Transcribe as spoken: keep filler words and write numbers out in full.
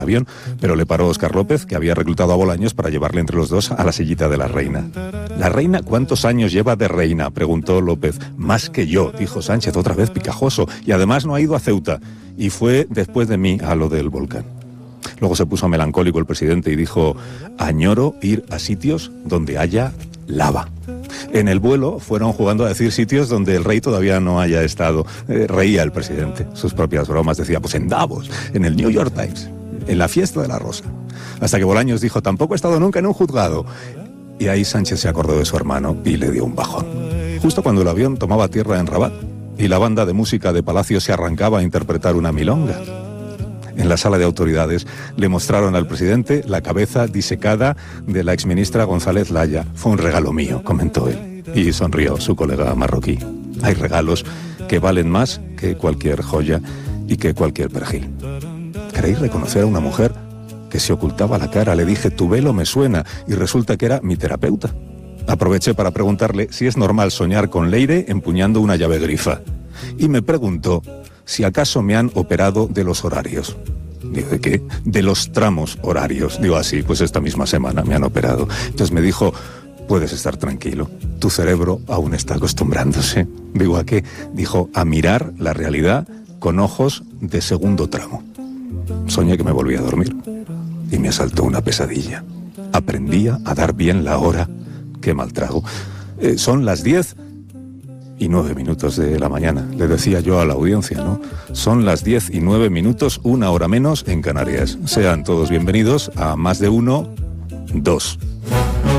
avión, pero le paró Óscar López, que había reclutado a Bolaños para llevarle entre los dos a la sillita de la reina. ¿La reina cuántos años lleva de reina?, preguntó López. Más que yo, dijo Sánchez, otra vez picajoso, y además no ha ido a Ceuta, y fue después de mí a lo del volcán. Luego se puso melancólico el presidente y dijo: añoro ir a sitios donde haya lava. En el vuelo fueron jugando a decir sitios donde el rey todavía no haya estado. Eh, reía el presidente, sus propias bromas, decía, pues en Davos, en el New York Times, en la fiesta de la Rosa. Hasta que Bolaños dijo, tampoco he estado nunca en un juzgado. Y ahí Sánchez se acordó de su hermano y le dio un bajón. Justo cuando el avión tomaba tierra en Rabat y la banda de música de Palacio se arrancaba a interpretar una milonga. En la sala de autoridades le mostraron al presidente la cabeza disecada de la exministra González Laya. Fue un regalo mío, comentó él. Y sonrió su colega marroquí. Hay regalos que valen más que cualquier joya y que cualquier perejil. ¿Queréis reconocer a una mujer que se ocultaba la cara? Le dije, tu velo me suena, y resulta que era mi terapeuta. Aproveché para preguntarle si es normal soñar con Leire empuñando una llave grifa. Y me preguntó si acaso me han operado de los horarios. Digo, ¿de qué? De los tramos horarios. Digo, así, pues esta misma semana me han operado. Entonces me dijo, puedes estar tranquilo, tu cerebro aún está acostumbrándose. Digo, ¿a qué? Dijo, a mirar la realidad con ojos de segundo tramo. Soñé que me volví a dormir y me asaltó una pesadilla. Aprendía a dar bien la hora. Qué mal trago. Eh, son las diez y nueve minutos de la mañana. Le decía yo a la audiencia, ¿no? Son las diez y nueve minutos, una hora menos en Canarias. Sean todos bienvenidos a Más de Uno, Dos.